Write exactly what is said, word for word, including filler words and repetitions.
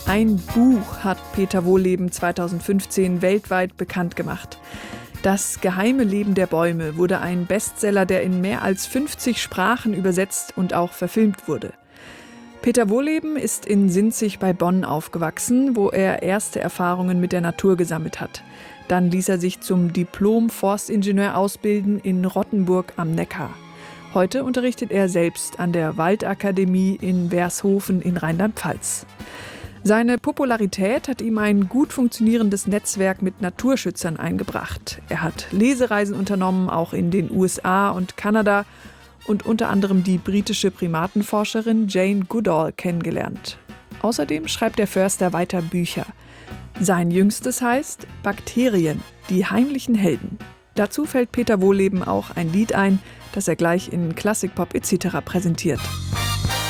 Ein Buch hat Peter Wohlleben zweitausendfünfzehn weltweit bekannt gemacht. Das geheime Leben der Bäume wurde ein Bestseller, der in mehr als fünfzig Sprachen übersetzt und auch verfilmt wurde. Peter Wohlleben ist in Sinzig bei Bonn aufgewachsen, wo er erste Erfahrungen mit der Natur gesammelt hat. Dann ließ er sich zum Diplom-Forstingenieur ausbilden in Rottenburg am Neckar. Heute unterrichtet er selbst an der Waldakademie in Wershofen in Rheinland-Pfalz. Seine Popularität hat ihm ein gut funktionierendes Netzwerk mit Naturschützern eingebracht. Er hat Lesereisen unternommen, auch in den U S A und Kanada, und unter anderem die britische Primatenforscherin Jane Goodall kennengelernt. Außerdem schreibt der Förster weiter Bücher. Sein jüngstes heißt Bakterien, die heimlichen Helden. Dazu fällt Peter Wohlleben auch ein Lied ein, das er gleich in Klassikpop et cetera präsentiert.